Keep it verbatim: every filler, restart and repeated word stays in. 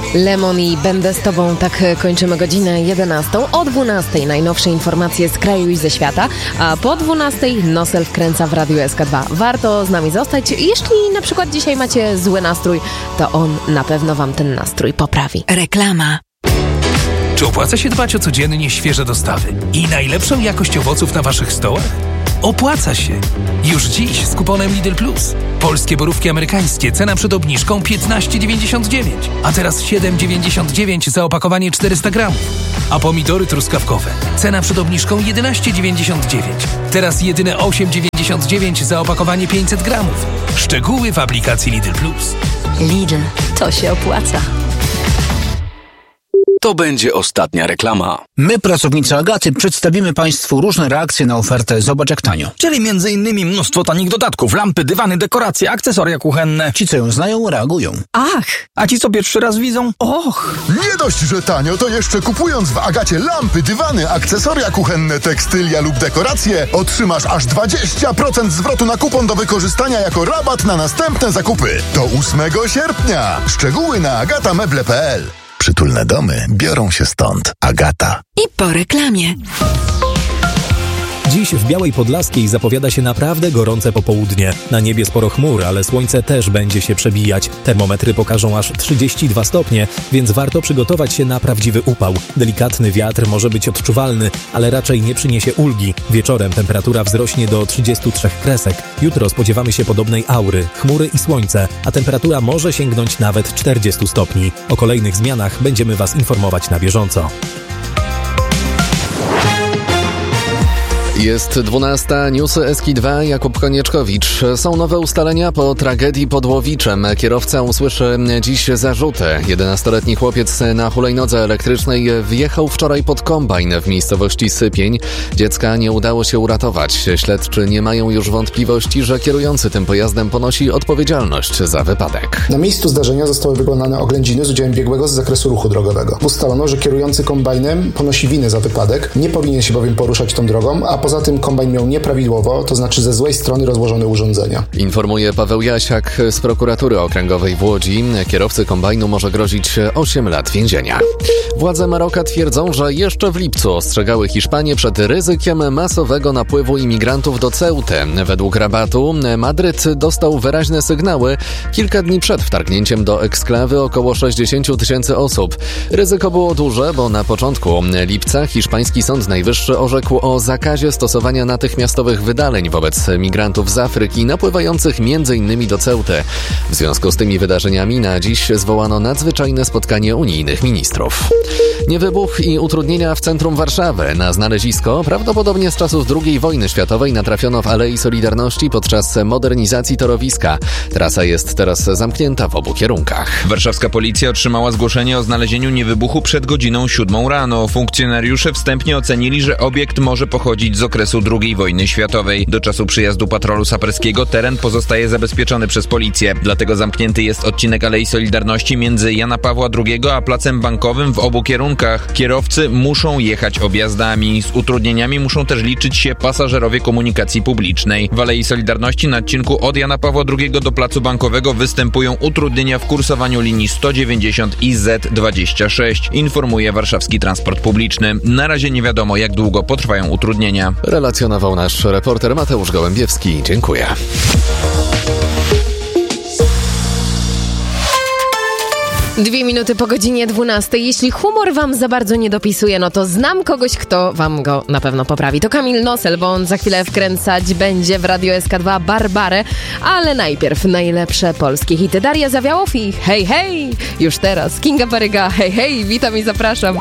Lemon i Będę z Tobą, tak kończymy godzinę jedenastą. O dwunastej najnowsze informacje z kraju i ze świata, a po dwunastej Nosel wkręca w Radiu S K dwa. Warto z nami zostać. Jeśli na przykład dzisiaj macie zły nastrój, to on na pewno Wam ten nastrój poprawi. Reklama. Czy opłaca się dbać o codziennie świeże dostawy i najlepszą jakość owoców na Waszych stołach? Opłaca się! Już dziś z kuponem Lidl Plus. Polskie borówki amerykańskie, cena przed obniżką piętnaście dziewięćdziesiąt dziewięć, a teraz siedem dziewięćdziesiąt dziewięć za opakowanie czterysta gramów. A pomidory truskawkowe, cena przed obniżką jedenaście dziewięćdziesiąt dziewięć, teraz jedyne osiem dziewięćdziesiąt dziewięć za opakowanie pięćset gramów. Szczegóły w aplikacji Lidl Plus. Lidl, to się opłaca. To będzie ostatnia reklama. My, pracownicy Agaty, przedstawimy Państwu różne reakcje na ofertę Zobacz jak tanio. Czyli między innymi mnóstwo tanich dodatków, lampy, dywany, dekoracje, akcesoria kuchenne. Ci, co ją znają, reagują. Ach! A ci, co pierwszy raz widzą? Och! Nie dość, że tanio, to jeszcze kupując w Agacie lampy, dywany, akcesoria kuchenne, tekstylia lub dekoracje, otrzymasz aż dwadzieścia procent zwrotu na kupon do wykorzystania jako rabat na następne zakupy. Do ósmego sierpnia. Szczegóły na agatameble kropka p l. Przytulne domy biorą się stąd. Agata. I po reklamie. Dziś w Białej Podlaskiej zapowiada się naprawdę gorące popołudnie. Na niebie sporo chmur, ale słońce też będzie się przebijać. Termometry pokażą aż trzydzieści dwa stopnie, więc warto przygotować się na prawdziwy upał. Delikatny wiatr może być odczuwalny, ale raczej nie przyniesie ulgi. Wieczorem temperatura wzrośnie do trzydziestu trzech kresek. Jutro spodziewamy się podobnej aury, chmury i słońce, a temperatura może sięgnąć nawet czterdziestu stopni. O kolejnych zmianach będziemy Was informować na bieżąco. Jest dwunasta, newsy S K dwa, Jakub Konieczkowicz. Są nowe ustalenia po tragedii pod Łowiczem. Kierowca usłyszy dziś zarzuty. jedenastoletni chłopiec na hulajnodze elektrycznej wjechał wczoraj pod kombajn w miejscowości Sypień. Dziecka nie udało się uratować. Śledczy nie mają już wątpliwości, że kierujący tym pojazdem ponosi odpowiedzialność za wypadek. Na miejscu zdarzenia zostały wykonane oględziny z udziałem biegłego z zakresu ruchu drogowego. Ustalono, że kierujący kombajnem ponosi winę za wypadek, nie powinien się bowiem poruszać tą drogą, a poza tym kombajn miał nieprawidłowo, to znaczy ze złej strony rozłożone urządzenia. Informuje Paweł Jasiak z prokuratury okręgowej w Łodzi. Kierowcy kombajnu może grozić osiem lat więzienia. Władze Maroka twierdzą, że jeszcze w lipcu ostrzegały Hiszpanię przed ryzykiem masowego napływu imigrantów do Ceuty. Według rabatu Madryt dostał wyraźne sygnały kilka dni przed wtargnięciem do eksklawy około sześćdziesiąt tysięcy osób. Ryzyko było duże, bo na początku lipca hiszpański Sąd Najwyższy orzekł o zakazie stosowania natychmiastowych wydaleń wobec migrantów z Afryki napływających m.in. do Ceuty. W związku z tymi wydarzeniami na dziś zwołano nadzwyczajne spotkanie unijnych ministrów. Niewybuch i utrudnienia w centrum Warszawy. Na znalezisko prawdopodobnie z czasów drugiej wojny światowej natrafiono w Alei Solidarności podczas modernizacji torowiska. Trasa jest teraz zamknięta w obu kierunkach. Warszawska policja otrzymała zgłoszenie o znalezieniu niewybuchu przed godziną siódmą rano. Funkcjonariusze wstępnie ocenili, że obiekt może pochodzić z okresu drugiej wojny światowej. Do czasu przyjazdu patrolu saperskiego teren pozostaje zabezpieczony przez policję. Dlatego zamknięty jest odcinek Alei Solidarności między Jana Pawła drugiego a Placem Bankowym w obu kierunkach. Kierowcy muszą jechać objazdami. Z utrudnieniami muszą też liczyć się pasażerowie komunikacji publicznej. W Alei Solidarności na odcinku od Jana Pawła drugiego do Placu Bankowego występują utrudnienia w kursowaniu linii sto dziewięćdziesiąt i Z dwadzieścia sześć, informuje Warszawski Transport Publiczny. Na razie nie wiadomo, jak długo potrwają utrudnienia. Relacjonował nasz reporter Mateusz Gołębiewski. Dziękuję. Dwie minuty po godzinie dwunastej. Jeśli humor wam za bardzo nie dopisuje, no to znam kogoś, kto wam go na pewno poprawi. To Kamil Nosel, bo on za chwilę wkręcać będzie w Radio S K dwa Barbarę, ale najpierw najlepsze polskie hity. Daria Zawiałow i hej, hej! Już teraz Kinga Baryga, hej, hej, witam i zapraszam.